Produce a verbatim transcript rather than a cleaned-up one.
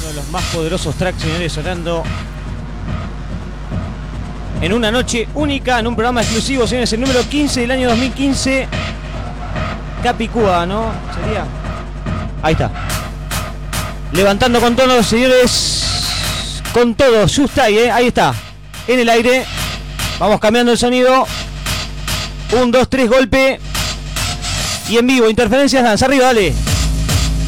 Uno de los más poderosos tracks, señores, sonando en una noche única, en un programa exclusivo, señores, el número quince del año dos mil quince. Capicúa, ¿no? Sería. Ahí está. Levantando con tono, señores. Con todo, just ahí, ¿eh? Ahí está. En el aire. Vamos cambiando el sonido. Un, dos, tres, golpe. Y en vivo, Interferencias Dance. Arriba, dale.